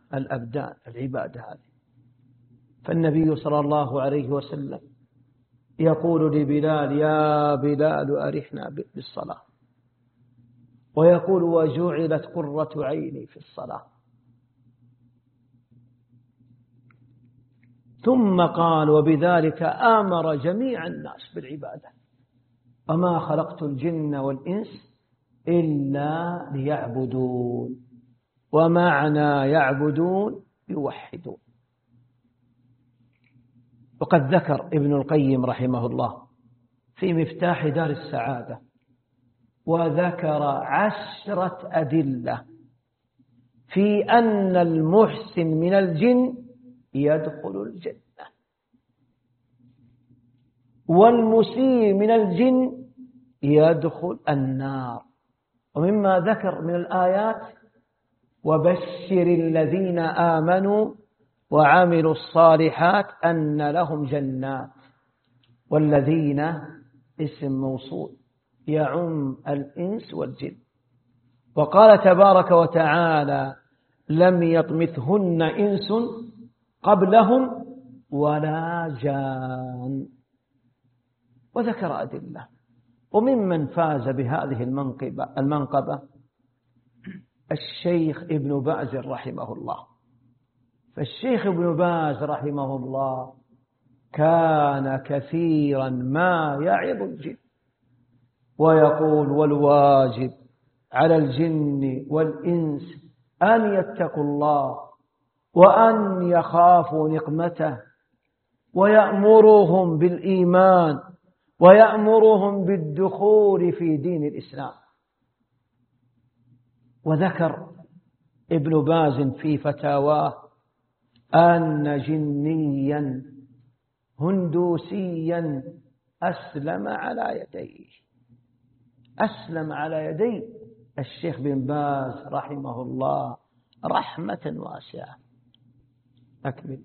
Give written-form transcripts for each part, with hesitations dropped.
الأبدان العبادة هذه. فالنبي صلى الله عليه وسلم يقول لبلال: يا بلال أرحنا بالصلاة، ويقول: وجعلت قرة عيني في الصلاة. ثم قال: وبذلك آمر جميع الناس بالعبادة، وما خلقت الجن والإنس إلا ليعبدون. ومعنى يعبدون يوحدون. وقد ذكر ابن القيم رحمه الله في مفتاح دار السعادة، وذكر 10 أدلة في أن المحسن من الجن يدخل الجنة، والمسيء من الجن يدخل النار. ومما ذكر من الآيات: وبشر الذين آمنوا وعملوا الصالحات أن لهم جنات. والذين اسم موصول يعم الإنس والجن. وقال تبارك وتعالى: لم يطمثهن إنس قبلهم ولا جان. وذكر أدلة. وممن فاز بهذه المنقبة الشيخ ابن باز رحمه الله. فالشيخ ابن باز رحمه الله كان كثيرا ما يعظ الجن ويقول: والواجب على الجن والإنس أن يتقوا الله وأن يخافوا نقمته، ويأمرهم بالإيمان ويأمرهم بالدخول في دين الإسلام. وذكر ابن باز في فتاواه أن جنيا هندوسيا أسلم على يدي الشيخ بن باز رحمه الله رحمة واسعة. أكمل.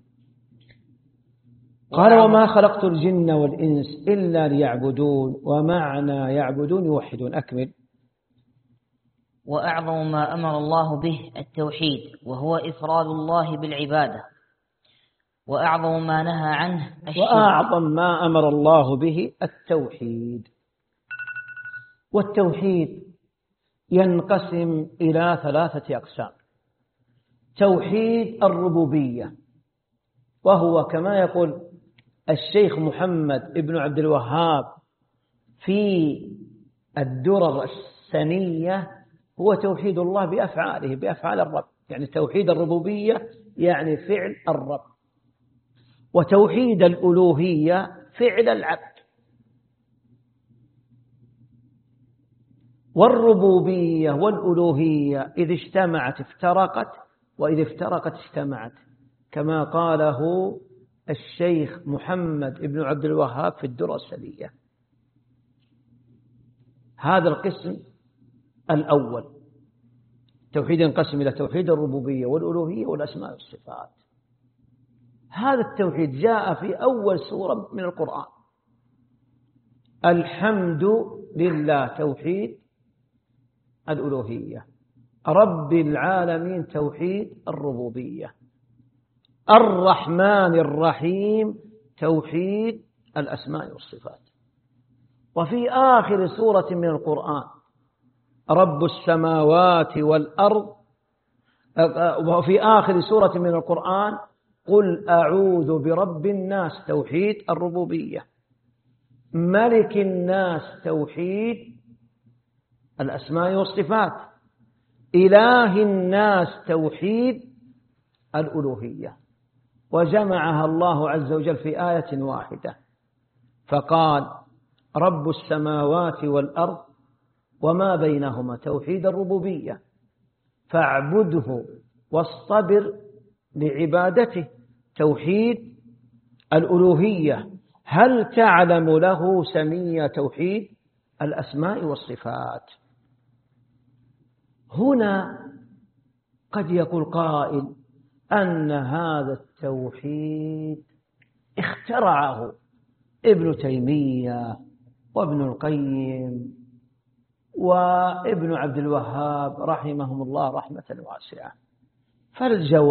قال: وما خلقت الجن والإنس إلا ليعبدون. ومعنى يعبدون يوحدون. أكمل. وأعظم ما أمر الله به التوحيد، وهو إفراد الله بالعبادة. وأعظم ما نهى عنه الشرك. وأعظم ما أمر الله به التوحيد. والتوحيد ينقسم إلى 3 أقسام: توحيد الربوبية، وهو كما يقول الشيخ محمد ابن عبد الوهاب في الدرر السنية: هو توحيد الله بأفعاله، بأفعال الرب. يعني توحيد الربوبية يعني فعل الرب، وتوحيد الألوهية فعل العبد. والربوبية والألوهية إذ اجتمعت افترقت، وإذ افترقت اجتمعت، كما قاله الشيخ محمد ابن عبد الوهاب في الدرر السنية. هذا القسم الأول. توحيد ينقسم إلى توحيد الربوبية والألوهية والأسماء والصفات. هذا التوحيد جاء في أول سورة من القرآن: الحمد لله توحيد الألوهية، رب العالمين توحيد الربوبية، الرحمن الرحيم توحيد الأسماء والصفات. وفي آخر سورة من القرآن: رب السماوات والأرض. وفي آخر سورة من القرآن: قل أعوذ برب الناس توحيد الربوبية، ملك الناس توحيد الأسماء والصفات، إله الناس توحيد الألوهية. وجمعها الله عز وجل في آية واحدة فقال: رب السماوات والأرض وما بينهما توحيد الربوبية، فاعبده واصطبر لعبادته توحيد الألوهية، هل تعلم له سمية توحيد الأسماء والصفات. هنا قد يقول قائل أن هذا التوحيد اخترعه ابن تيمية وابن القيم وابن عبد الوهاب رحمهم الله رحمة واسعة. فالجواب